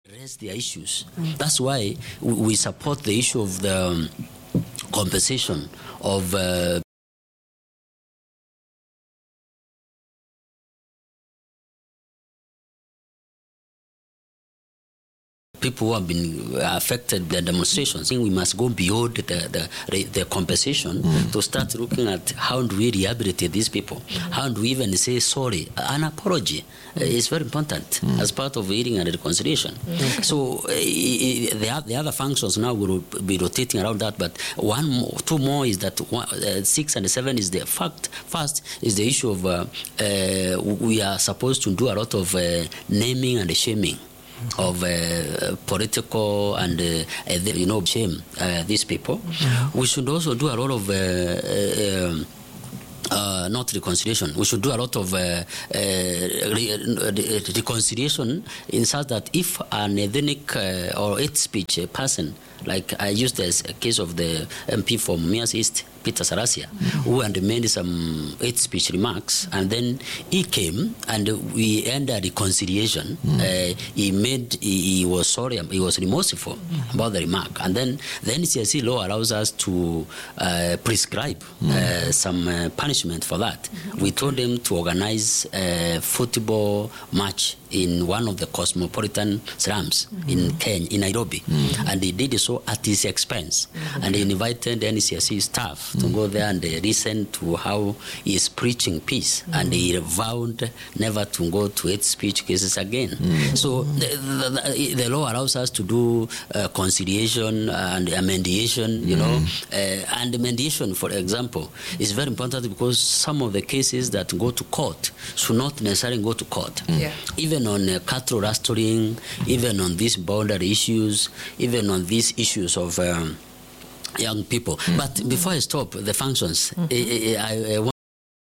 raise their issues. That's why we support the issue of the compensation of people who have been affected by demonstrations. I think we must go beyond the compensation to start looking at how do we rehabilitate these people. How do we even say sorry? An apology is very important as part of healing and reconciliation. So the other functions now will be rotating around that, but two more is that 6 and 7 is the fact. First is the issue of we are supposed to do a lot of naming and shaming of political and shame these people. We should also do a lot of not reconciliation. We should do a lot of reconciliation in such that if an ethnic or hate speech person, like I used as a case of the MP from Mias East, Peter Sarasia, who had made some hate speech remarks, and then he came and we ended reconciliation. He was sorry, he was remorseful about the remark, and then the NCIC law allows us to prescribe some punishment for that. We told them to organize a football match in one of the cosmopolitan slums in Kenya, in Nairobi, and they did so at his expense, and he invited the NCIC staff to go there and listen to how he is preaching peace, and he vowed never to go to hate speech cases again. So the law allows us to do conciliation and mediation, and mediation, for example, is very important because some of the cases that go to court should not necessarily go to court. Even on cattle rustling, even on these boundary issues, even on these issues of young people. But before I stop the functions, I want